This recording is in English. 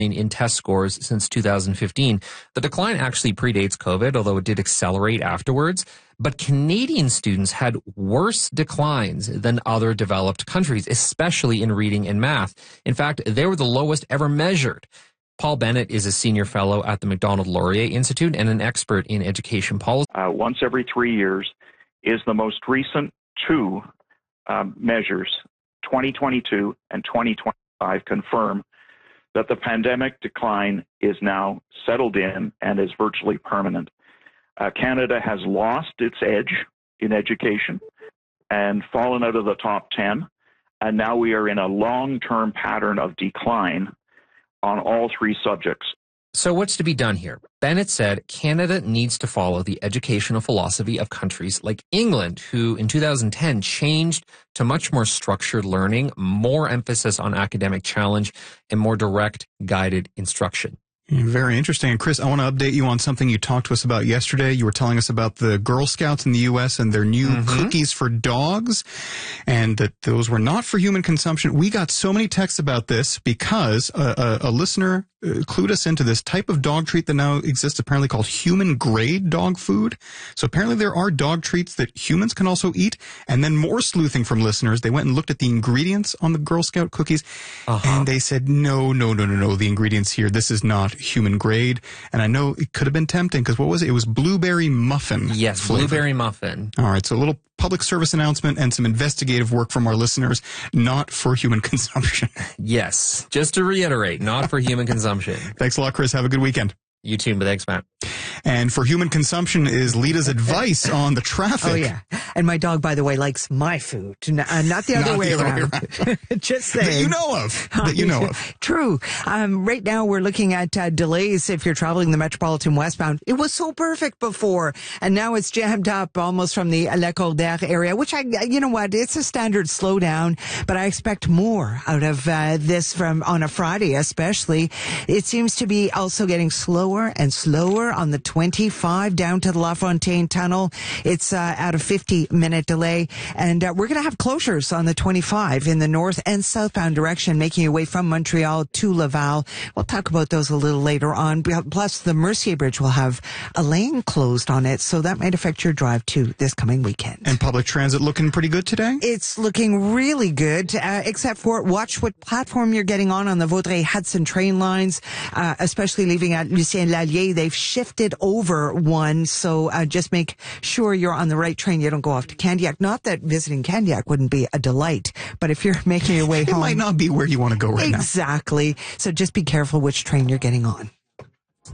in test scores since 2015. The decline actually predates COVID, although it did accelerate afterwards. But Canadian students had worse declines than other developed countries, especially in reading and math. In fact, they were the lowest ever measured. Paul Bennett is a senior fellow at the Macdonald-Laurier Institute and an expert in education policy. Once every 3 years is the most recent two measures, 2022 and 2025, confirm that the pandemic decline is now settled in and is virtually permanent. Canada has lost its edge in education and fallen out of the top 10, and now we are in a long-term pattern of decline on all three subjects. So what's to be done here? Bennett said Canada needs to follow the educational philosophy of countries like England, who in 2010 changed to much more structured learning, more emphasis on academic challenge, and more direct guided instruction. Very interesting. And Chris, I want to update you on something you talked to us about yesterday. You were telling us about the Girl Scouts in the U.S. and their new cookies for dogs, and that those were not for human consumption. We got so many texts about this because a listener clued us into this type of dog treat that now exists, apparently called human-grade dog food. So apparently there are dog treats that humans can also eat. And then more sleuthing from listeners. They went and looked at the ingredients on the Girl Scout cookies, and they said, no, the ingredients here, this is not human grade. And I know it could have been tempting because what was it? It was blueberry muffin. Yes, flavor. Blueberry muffin. All right, so a little public service announcement and some investigative work from our listeners, not for human consumption. Yes, just to reiterate, not for human consumption. Thanks a lot, Chris. Have a good weekend. You too, but thanks, Matt. And for human consumption is Lita's advice on the traffic. Oh, yeah. And my dog, by the way, likes my food, not the other way around. Just saying. That you know of. True. Right now, we're looking at delays if you're traveling the Metropolitan westbound. It was so perfect before, and now it's jammed up almost from the Le Cordaire area, which you know what, it's a standard slowdown, but I expect more out of this from on a Friday, especially. It seems to be also getting slower and slower on the 25 down to the LaFontaine Tunnel. It's at a 50-minute delay, and we're going to have closures on the 25 in the north and southbound direction, making your way from Montreal to Laval. We'll talk about those a little later on. Plus, the Mercier Bridge will have a lane closed on it, so that might affect your drive too this coming weekend. And public transit looking pretty good today? It's looking really good, except for watch what platform you're getting on the Vaudreuil-Hudson train lines, especially leaving at Lucien Lallier. They've shifted over one, so just make sure you're on the right train. You don't go off to Candiac. Not that visiting Candiac wouldn't be a delight, but if you're making your way home, it might not be where you want to go right now. Exactly. So just be careful which train you're getting on.